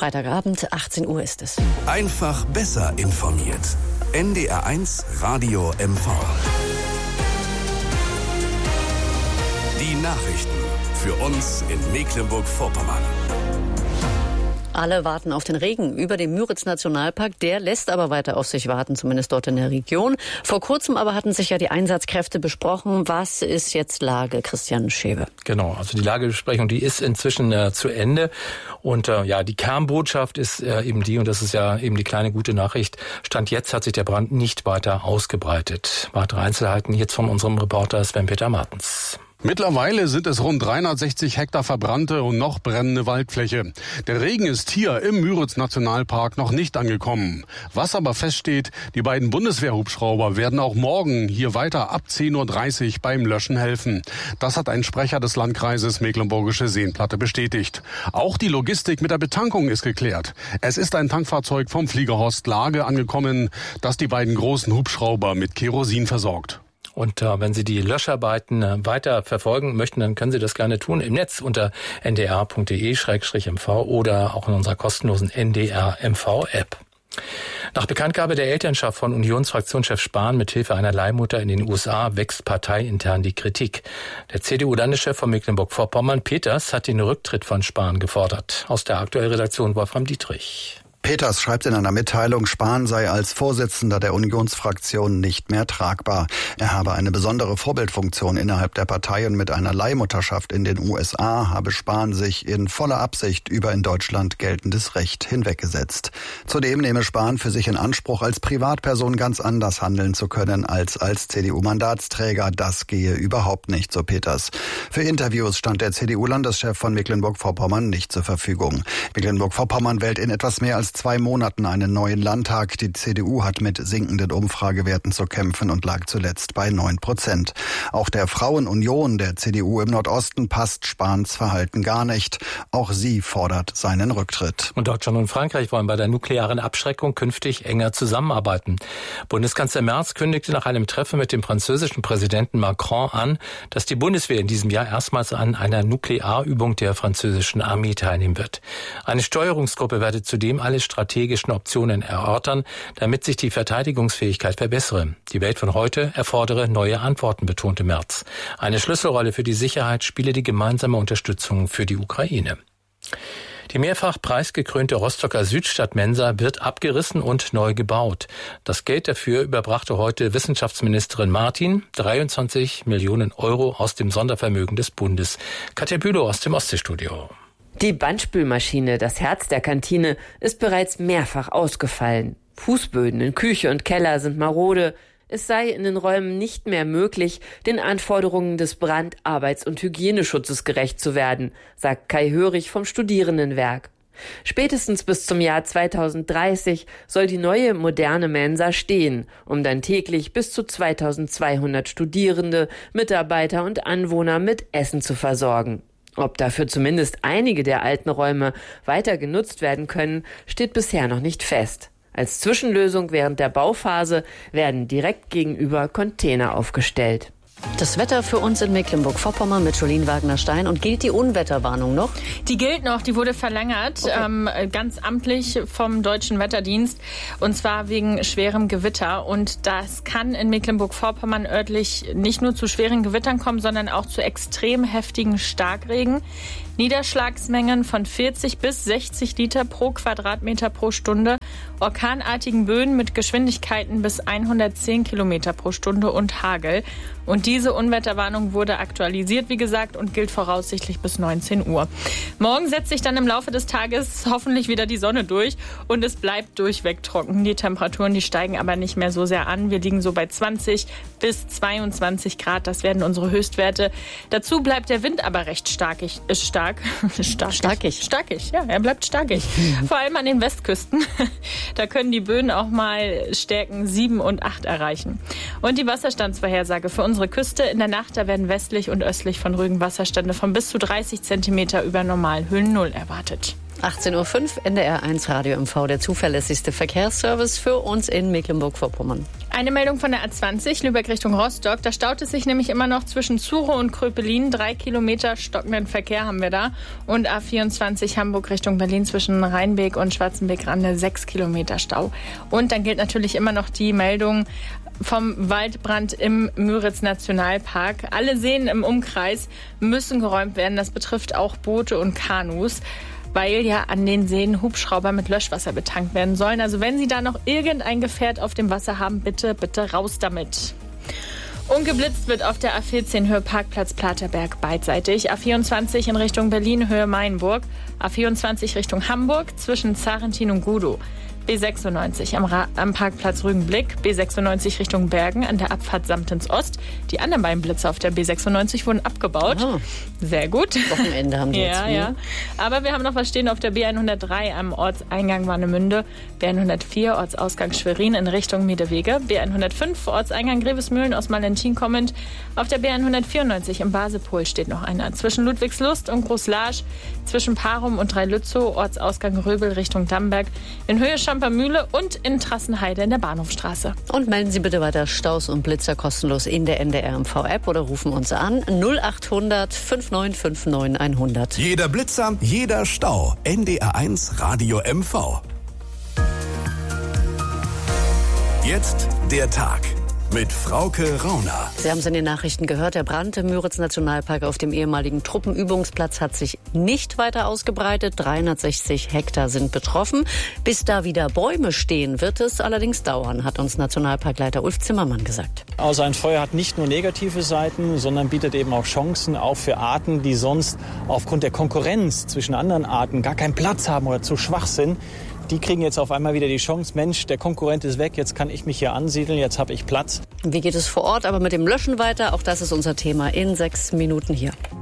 Freitagabend, 18 Uhr ist es. Einfach besser informiert. NDR1 Radio MV. Die Nachrichten für uns in Mecklenburg-Vorpommern. Alle warten auf den Regen über dem Müritz-Nationalpark. Der lässt aber weiter auf sich warten, zumindest dort in der Region. Vor kurzem aber hatten sich ja die Einsatzkräfte besprochen. Was ist jetzt Lage, Christian Schewe? Genau, also die Lagebesprechung, die ist inzwischen zu Ende. Und die Kernbotschaft ist eben die, und das ist ja eben die kleine gute Nachricht, Stand jetzt hat sich der Brand nicht weiter ausgebreitet. Weitere Einzelheiten jetzt von unserem Reporter Sven-Peter Martens. Mittlerweile sind es rund 360 Hektar verbrannte und noch brennende Waldfläche. Der Regen ist hier im Müritz-Nationalpark noch nicht angekommen. Was aber feststeht, die beiden Bundeswehrhubschrauber werden auch morgen hier weiter ab 10.30 Uhr beim Löschen helfen. Das hat ein Sprecher des Landkreises Mecklenburgische Seenplatte bestätigt. Auch die Logistik mit der Betankung ist geklärt. Es ist ein Tankfahrzeug vom Fliegerhorst Lage angekommen, das die beiden großen Hubschrauber mit Kerosin versorgt. Und wenn Sie die Löscharbeiten weiter verfolgen möchten, dann können Sie das gerne tun im Netz unter ndr.de/mv oder auch in unserer kostenlosen NDR-MV-App. Nach Bekanntgabe der Elternschaft von Unionsfraktionschef Spahn mit Hilfe einer Leihmutter in den USA wächst parteiintern die Kritik. Der CDU-Landeschef von Mecklenburg-Vorpommern, Peters, hat den Rücktritt von Spahn gefordert. Aus der Aktuellredaktion Wolfram Dietrich. Peters schreibt in einer Mitteilung, Spahn sei als Vorsitzender der Unionsfraktion nicht mehr tragbar. Er habe eine besondere Vorbildfunktion innerhalb der Partei und mit einer Leihmutterschaft in den USA habe Spahn sich in voller Absicht über in Deutschland geltendes Recht hinweggesetzt. Zudem nehme Spahn für sich in Anspruch, als Privatperson ganz anders handeln zu können als CDU-Mandatsträger. Das gehe überhaupt nicht, so Peters. Für Interviews stand der CDU-Landeschef von Mecklenburg-Vorpommern nicht zur Verfügung. Mecklenburg-Vorpommern wählt in etwas mehr als 2 Monaten einen neuen Landtag. Die CDU hat mit sinkenden Umfragewerten zu kämpfen und lag zuletzt bei 9%. Auch der Frauenunion der CDU im Nordosten passt Spahns Verhalten gar nicht. Auch sie fordert seinen Rücktritt. Und Deutschland und Frankreich wollen bei der nuklearen Abschreckung künftig enger zusammenarbeiten. Bundeskanzler Merz kündigte nach einem Treffen mit dem französischen Präsidenten Macron an, dass die Bundeswehr in diesem Jahr erstmals an einer Nuklearübung der französischen Armee teilnehmen wird. Eine Steuerungsgruppe werde zudem alle strategischen Optionen erörtern, damit sich die Verteidigungsfähigkeit verbessere. Die Welt von heute erfordere neue Antworten, betonte Merz. Eine Schlüsselrolle für die Sicherheit spiele die gemeinsame Unterstützung für die Ukraine. Die mehrfach preisgekrönte Rostocker Südstadt-Mensa wird abgerissen und neu gebaut. Das Geld dafür überbrachte heute Wissenschaftsministerin Martin, 23 Millionen Euro aus dem Sondervermögen des Bundes. Katja Bülow aus dem Ostseestudio. Die Bandspülmaschine, das Herz der Kantine, ist bereits mehrfach ausgefallen. Fußböden in Küche und Keller sind marode. Es sei in den Räumen nicht mehr möglich, den Anforderungen des Brand-, Arbeits- und Hygieneschutzes gerecht zu werden, sagt Kai Hörig vom Studierendenwerk. Spätestens bis zum Jahr 2030 soll die neue moderne Mensa stehen, um dann täglich bis zu 2200 Studierende, Mitarbeiter und Anwohner mit Essen zu versorgen. Ob dafür zumindest einige der alten Räume weiter genutzt werden können, steht bisher noch nicht fest. Als Zwischenlösung während der Bauphase werden direkt gegenüber Container aufgestellt. Das Wetter für uns in Mecklenburg-Vorpommern mit Jolien Wagner-Stein. Und gilt die Unwetterwarnung noch? Die gilt noch, die wurde verlängert, okay. Ganz amtlich vom Deutschen Wetterdienst. Und zwar wegen schwerem Gewitter. Und das kann in Mecklenburg-Vorpommern örtlich nicht nur zu schweren Gewittern kommen, sondern auch zu extrem heftigen Starkregen. Niederschlagsmengen von 40 bis 60 Liter pro Quadratmeter pro Stunde, orkanartigen Böen mit Geschwindigkeiten bis 110 Kilometer pro Stunde und Hagel. Und diese Unwetterwarnung wurde aktualisiert, wie gesagt, und gilt voraussichtlich bis 19 Uhr. Morgen setzt sich dann im Laufe des Tages hoffentlich wieder die Sonne durch und es bleibt durchweg trocken. Die Temperaturen, die steigen aber nicht mehr so sehr an. Wir liegen so bei 20 bis 22 Grad. Das werden unsere Höchstwerte. Dazu bleibt der Wind aber recht starkig. Ja, er bleibt starkig. Vor allem an den Westküsten. Da können die Böen auch mal Stärken 7 und 8 erreichen. Und die Wasserstandsvorhersage für unsere Küste. In der Nacht, da werden westlich und östlich von Rügen Wasserstände von bis zu 30 Zentimeter über Normalhöhen Null erwartet. 18:05 Uhr, NDR1 Radio MV, der zuverlässigste Verkehrsservice für uns in Mecklenburg-Vorpommern. Eine Meldung von der A20 Lübeck Richtung Rostock. Da staut es sich nämlich immer noch zwischen Zuro und Kröpelin. 3 Kilometer stockenden Verkehr haben wir da. Und A24 Hamburg Richtung Berlin zwischen Rheinbeek und Schwarzenbeek-Rande 6 Kilometer Stau. Und dann gilt natürlich immer noch die Meldung vom Waldbrand im Müritz-Nationalpark. Alle Seen im Umkreis müssen geräumt werden. Das betrifft auch Boote und Kanus, weil ja an den Seen Hubschrauber mit Löschwasser betankt werden sollen. Also wenn Sie da noch irgendein Gefährt auf dem Wasser haben, bitte raus damit. Ungeblitzt wird auf der A14 Höhe Parkplatz Platerberg beidseitig. A24 in Richtung Berlin Höhe Mainburg. A24 Richtung Hamburg zwischen Zarentin und Gudow. B96 am Parkplatz Rügenblick, B96 Richtung Bergen an der Abfahrt Samtens Ost. Die anderen beiden Blitze auf der B96 wurden abgebaut. Oh. Sehr gut. Wochenende haben die jetzt. Ja. Aber wir haben noch was stehen auf der B103 am Ortseingang Warnemünde, B104 Ortsausgang Schwerin in Richtung Miedewege, B105 Ortseingang Grevesmühlen aus Malentin kommend. Auf der B194 im Basepol steht noch einer. Zwischen Ludwigslust und Großlarsch, zwischen Parum und Dreilützow, Ortsausgang Röbel Richtung Damberg, in Höhe Schampermühle und in Trassenheide in der Bahnhofstraße. Und melden Sie bitte weiter Staus und Blitzer kostenlos in der NDR-MV-App oder rufen uns an 0800 5959 100. Jeder Blitzer, jeder Stau. NDR1 Radio MV. Jetzt der Tag mit Frauke Rauner. Sie haben es in den Nachrichten gehört, der Brand im Müritz-Nationalpark auf dem ehemaligen Truppenübungsplatz hat sich nicht weiter ausgebreitet. 360 Hektar sind betroffen. Bis da wieder Bäume stehen, wird es allerdings dauern, hat uns Nationalparkleiter Ulf Zimmermann gesagt. Also ein Feuer hat nicht nur negative Seiten, sondern bietet eben auch Chancen, auch für Arten, die sonst aufgrund der Konkurrenz zwischen anderen Arten gar keinen Platz haben oder zu schwach sind. Die kriegen jetzt auf einmal wieder die Chance, Mensch, der Konkurrent ist weg, jetzt kann ich mich hier ansiedeln, jetzt habe ich Platz. Wie geht es vor Ort aber mit dem Löschen weiter? Auch das ist unser Thema in 6 Minuten hier.